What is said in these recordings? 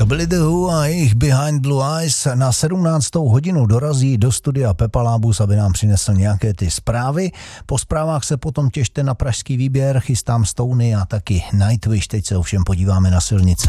To byly The Who a jejich Behind Blue Eyes. Na 17. hodinu dorazí do studia Pepa Lábus, aby nám přinesl nějaké ty zprávy. Po zprávách se potom těšte na pražský výběr, chystám Stony a taky Nightwish. Teď se ovšem podíváme na silnice.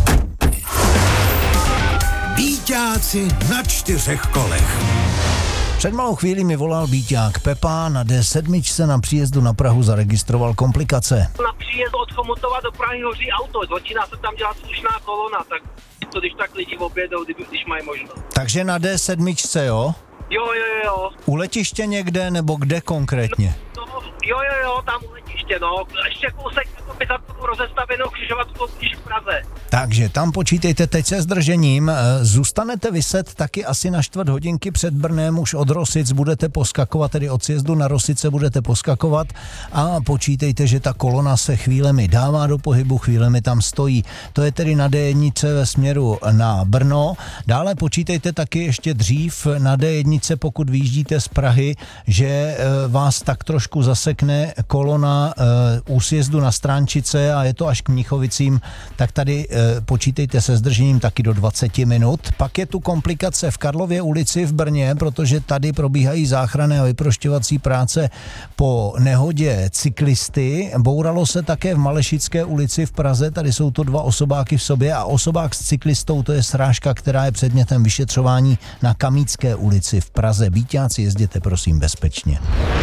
Bíťáci na 4 kolech. Před malou chvíli mi volal bíťák Pepa, na D7 na příjezdu na Prahu zaregistroval komplikace. Na příjezdu od Chomutova do Prahy hoří auto, začíná se tam dělat slušná kolona, tak to když tak lidi objedou, když mají možnost. Takže na D7, jo? Jo. U letiště někde nebo kde konkrétně? Jo, tam u letiště, no. Ještě kousek by za tu rozestavenou křižovatkou blíž k Praze. Takže tam počítejte teď se zdržením. Zůstanete vyset taky asi na 4 hodinky před Brnem, už od Rosic budete poskakovat, tedy od sjezdu na Rosice budete poskakovat a počítejte, že ta kolona se chvílemi dává do pohybu, chvílemi tam stojí. To je tedy na D1 ve směru na Brno. Dále počítejte taky ještě dřív na D1, pokud vyjíždíte z Prahy, že vás tak trošku zasekne kolona u sjezdu na Stránčice a je to až k Mnichovicím, tak tady počítejte se zdržením taky do 20 minut. Pak je tu komplikace v Karlově ulici v Brně, protože tady probíhají záchranné a vyprošťovací práce po nehodě cyklisty. Bouralo se také v Malešické ulici v Praze, tady jsou to 2 osobáky v sobě a osobák s cyklistou, to je srážka, která je předmětem vyšetřování na Kamícké ulici v Praze. Bíťáci, jezděte prosím bezpečně.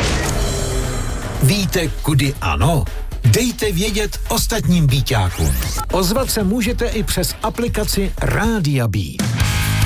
Víte, kudy ano? Dejte vědět ostatním bíťákům. Ozvat se můžete i přes aplikaci Rádia Bí.